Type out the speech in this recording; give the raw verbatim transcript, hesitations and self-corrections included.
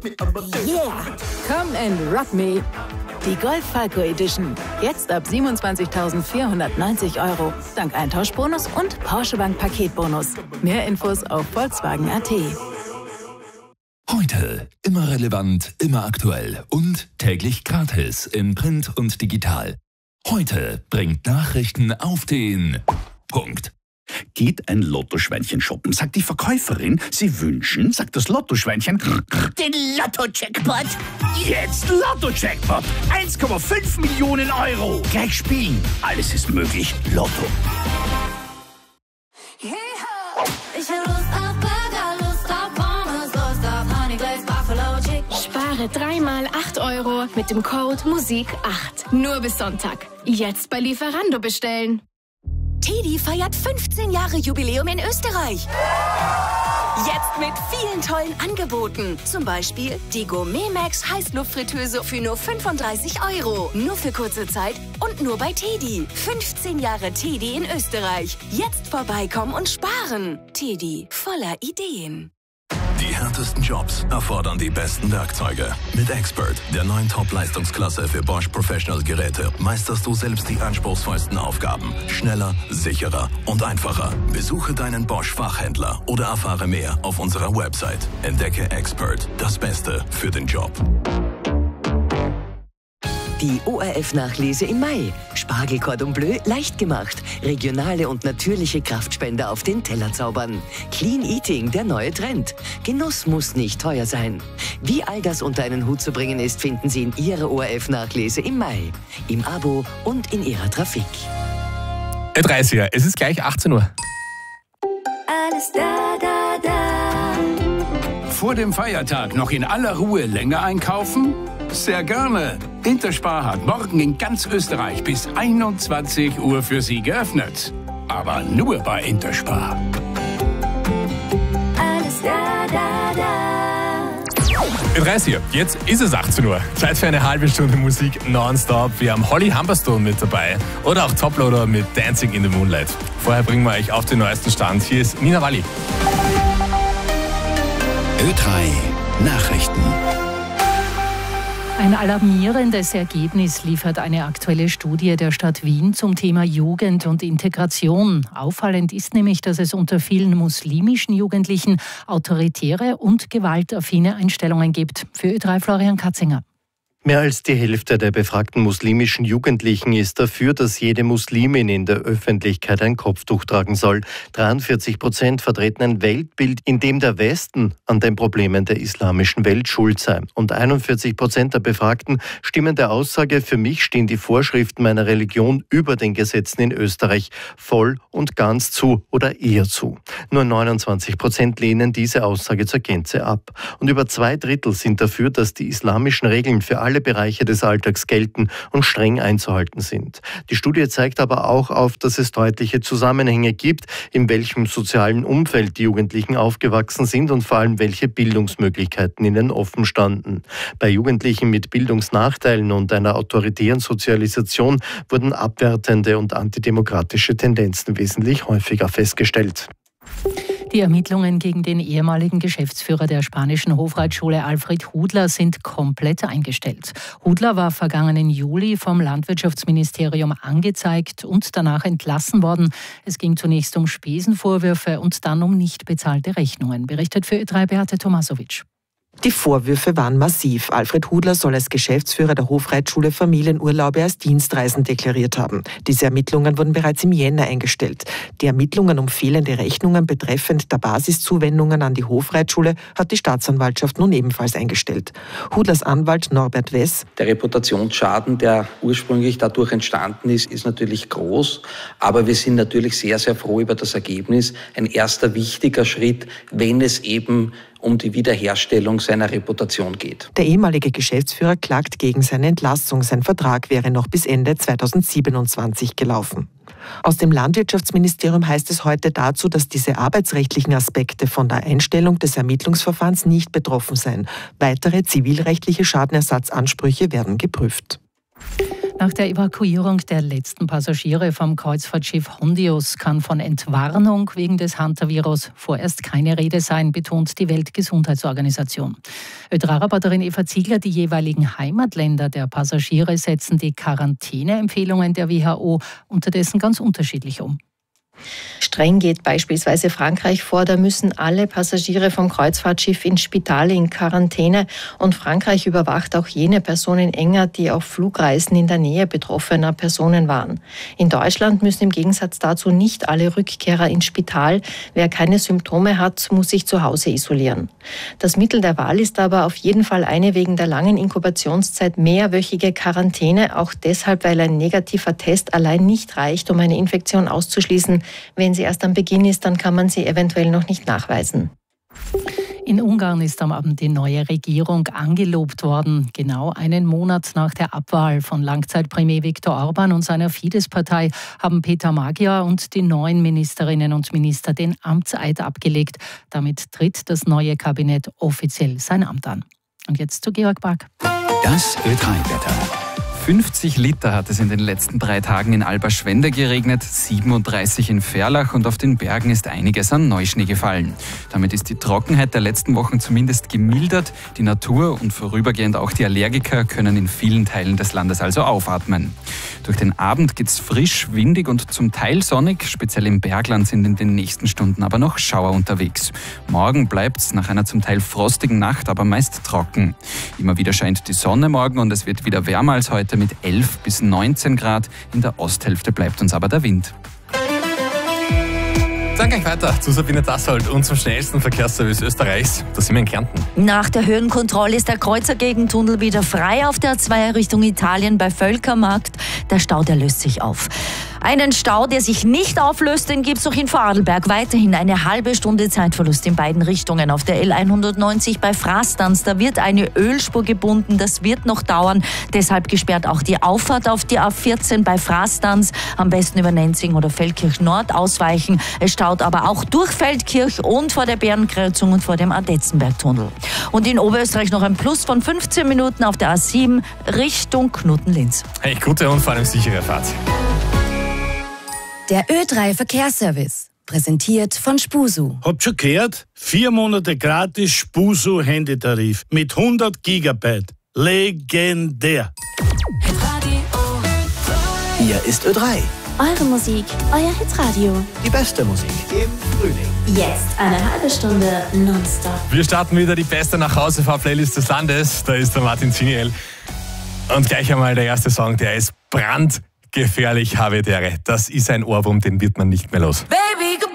Yeah! Come and rock me! Die Golf Falco Edition. Jetzt ab siebenundzwanzigtausendvierhundertneunzig Euro. Dank Eintauschbonus und Porsche Bank Paketbonus. Mehr Infos auf Volkswagen Punkt at. Heute immer relevant, immer aktuell und täglich gratis in Print und digital. Heute bringt Nachrichten auf den Punkt. Geht ein Lottoschweinchen shoppen, sagt die Verkäuferin, sie wünschen, sagt das Lottoschweinchen, den Lotto-Jackpot. Jetzt Lotto-Jackpot, eins Komma fünf Millionen Euro. Gleich spielen, alles ist möglich. Lotto. Ich hab Lust auf Burger, Lust auf Pommes, Lust auf Honey Glazed Buffalo Chicken. Spare dreimal acht Euro mit dem Code Musik acht. Nur bis Sonntag. Jetzt bei Lieferando bestellen. Teddy feiert fünfzehn Jahre Jubiläum in Österreich. Jetzt mit vielen tollen Angeboten. Zum Beispiel die Gourmet Max Heißluftfritteuse für nur fünfunddreißig Euro. Nur für kurze Zeit und nur bei Teddy. fünfzehn Jahre Teddy in Österreich. Jetzt vorbeikommen und sparen. Teddy, voller Ideen. Die härtesten Jobs erfordern die besten Werkzeuge. Mit Expert, der neuen Top-Leistungsklasse für Bosch Professional Geräte, meisterst du selbst die anspruchsvollsten Aufgaben. Schneller, sicherer und einfacher. Besuche deinen Bosch-Fachhändler oder erfahre mehr auf unserer Website. Entdecke Expert, das Beste für den Job. Die O R F-Nachlese im Mai. Spargel Cordon Bleu leicht gemacht. Regionale und natürliche Kraftspender auf den Teller zaubern. Clean Eating, der neue Trend. Genuss muss nicht teuer sein. Wie all das unter einen Hut zu bringen ist, finden Sie in Ihrer O R F-Nachlese im Mai. Im Abo und in Ihrer Trafik. Ö dreißiger, es ist gleich achtzehn Uhr. Alles da, da, da. Vor dem Feiertag noch in aller Ruhe länger einkaufen? Sehr gerne. Interspar hat morgen in ganz Österreich bis einundzwanzig Uhr für Sie geöffnet. Aber nur bei Interspar. Alles da, da, da. Ö dreißiger, jetzt ist es achtzehn Uhr. Zeit für eine halbe Stunde Musik nonstop. Wir haben Holly Humberstone mit dabei. Oder auch Toploader mit Dancing in the Moonlight. Vorher bringen wir euch auf den neuesten Stand. Hier ist Nina Walli. Ö drei Nachrichten. Ein alarmierendes Ergebnis liefert eine aktuelle Studie der Stadt Wien zum Thema Jugend und Integration. Auffallend ist nämlich, dass es unter vielen muslimischen Jugendlichen autoritäre und gewaltaffine Einstellungen gibt. Für Ö drei Florian Katzinger. Mehr als die Hälfte der befragten muslimischen Jugendlichen ist dafür, dass jede Muslimin in der Öffentlichkeit ein Kopftuch tragen soll. dreiundvierzig Prozent vertreten ein Weltbild, in dem der Westen an den Problemen der islamischen Welt schuld sei. Und einundvierzig Prozent der Befragten stimmen der Aussage, für mich stehen die Vorschriften meiner Religion über den Gesetzen in Österreich voll und ganz zu oder eher zu. Nur neunundzwanzig Prozent lehnen diese Aussage zur Gänze ab. Und über zwei Drittel sind dafür, dass die islamischen Regeln für alle alle Bereiche des Alltags gelten und streng einzuhalten sind. Die Studie zeigt aber auch auf, dass es deutliche Zusammenhänge gibt, in welchem sozialen Umfeld die Jugendlichen aufgewachsen sind und vor allem welche Bildungsmöglichkeiten ihnen offen standen. Bei Jugendlichen mit Bildungsnachteilen und einer autoritären Sozialisation wurden abwertende und antidemokratische Tendenzen wesentlich häufiger festgestellt. Die Ermittlungen gegen den ehemaligen Geschäftsführer der spanischen Hofreitschule Alfred Hudler sind komplett eingestellt. Hudler war vergangenen Juli vom Landwirtschaftsministerium angezeigt und danach entlassen worden. Es ging zunächst um Spesenvorwürfe und dann um nicht bezahlte Rechnungen, berichtet für Ö drei Beate Tomasovic. Die Vorwürfe waren massiv. Alfred Hudler soll als Geschäftsführer der Hofreitschule Familienurlaube als Dienstreisen deklariert haben. Diese Ermittlungen wurden bereits im Jänner eingestellt. Die Ermittlungen um fehlende Rechnungen betreffend der Basiszuwendungen an die Hofreitschule hat die Staatsanwaltschaft nun ebenfalls eingestellt. Hudlers Anwalt Norbert Wess: Der Reputationsschaden, der ursprünglich dadurch entstanden ist, ist natürlich groß. Aber wir sind natürlich sehr, sehr froh über das Ergebnis. Ein erster wichtiger Schritt, wenn es eben um die Wiederherstellung seiner Reputation geht. Der ehemalige Geschäftsführer klagt gegen seine Entlassung. Sein Vertrag wäre noch bis Ende zweitausendsiebenundzwanzig gelaufen. Aus dem Landwirtschaftsministerium heißt es heute dazu, dass diese arbeitsrechtlichen Aspekte von der Einstellung des Ermittlungsverfahrens nicht betroffen seien. Weitere zivilrechtliche Schadenersatzansprüche werden geprüft. Nach der Evakuierung der letzten Passagiere vom Kreuzfahrtschiff Hondius kann von Entwarnung wegen des Hantavirus vorerst keine Rede sein, betont die Weltgesundheitsorganisation. Ö drei Reporterin Eva Ziegler, die jeweiligen Heimatländer der Passagiere setzen die Quarantäneempfehlungen der W H O unterdessen ganz unterschiedlich um. Streng geht beispielsweise Frankreich vor, da müssen alle Passagiere vom Kreuzfahrtschiff ins Spital in Quarantäne und Frankreich überwacht auch jene Personen enger, die auf Flugreisen in der Nähe betroffener Personen waren. In Deutschland müssen im Gegensatz dazu nicht alle Rückkehrer ins Spital. Wer keine Symptome hat, muss sich zu Hause isolieren. Das Mittel der Wahl ist aber auf jeden Fall eine wegen der langen Inkubationszeit mehrwöchige Quarantäne, auch deshalb, weil ein negativer Test allein nicht reicht, um eine Infektion auszuschließen. Wenn sie erst am Beginn ist, dann kann man sie eventuell noch nicht nachweisen. In Ungarn ist am Abend die neue Regierung angelobt worden. Genau einen Monat nach der Abwahl von Langzeitpremier Viktor Orban und seiner Fidesz-Partei haben Peter Magyar und die neuen Ministerinnen und Minister den Amtseid abgelegt. Damit tritt das neue Kabinett offiziell sein Amt an. Und jetzt zu Georg Bark. Das Ö drei Wetter. fünfzig Liter hat es in den letzten drei Tagen in Alberschwende geregnet, siebenunddreißig in Ferlach und auf den Bergen ist einiges an Neuschnee gefallen. Damit ist die Trockenheit der letzten Wochen zumindest gemildert. Die Natur und vorübergehend auch die Allergiker können in vielen Teilen des Landes also aufatmen. Durch den Abend geht es frisch, windig und zum Teil sonnig. Speziell im Bergland sind in den nächsten Stunden aber noch Schauer unterwegs. Morgen bleibt es nach einer zum Teil frostigen Nacht aber meist trocken. Immer wieder scheint die Sonne morgen und es wird wieder wärmer als heute mit elf bis neunzehn Grad. In der Osthälfte bleibt uns aber der Wind. Dann gleich weiter zu Sabine Dassold und zum schnellsten Verkehrsservice Österreichs. Da sind wir in Kärnten. Nach der Höhenkontrolle ist der Kreuzergegentunnel wieder frei auf der A zwei Richtung Italien bei Völkermarkt. Der Stau, der löst sich auf. Einen Stau, der sich nicht auflöst, den gibt es auch in Vorarlberg. Weiterhin eine halbe Stunde Zeitverlust in beiden Richtungen. Auf der L hundertneunzig bei Frastanz, da wird eine Ölspur gebunden. Das wird noch dauern. Deshalb gesperrt auch die Auffahrt auf die A vierzehn bei Frastanz. Am besten über Nenzing oder Feldkirch Nord ausweichen. Es staut aber auch durch Feldkirch und vor der Bärenkreuzung und vor dem Adetzenbergtunnel. Und in Oberösterreich noch ein Plus von fünfzehn Minuten auf der A sieben Richtung Knutten-Linz. Hey, gute und vor allem sichere Fahrt. Der Ö drei Verkehrsservice, präsentiert von Spusu. Habt schon gehört? Vier Monate gratis Spusu Handytarif mit hundert Gigabyte. Legendär. Hier ist Ö drei. Eure Musik, euer Hitradio. Die beste Musik im Frühling. Jetzt eine halbe Stunde nonstop. Wir starten wieder die beste Nachhausefahrt-Playlist des Landes. Da ist der Martin Ziniel. Und gleich einmal der erste Song, der ist brandgefährlich. Havidere. Das ist ein Ohrwurm, den wird man nicht mehr los. Wenn